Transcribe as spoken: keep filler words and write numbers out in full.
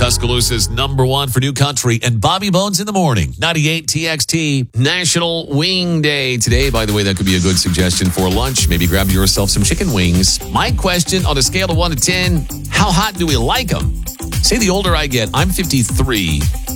Tuscaloosa's number one for new country and Bobby Bones in the morning. ninety-eight T X T, National Wing Day. Today, by the way, that could be a good suggestion for lunch. Maybe grab yourself some chicken wings. My question, on a scale of one to ten, how hot do we like them? Say the older I get, I'm fifty-three.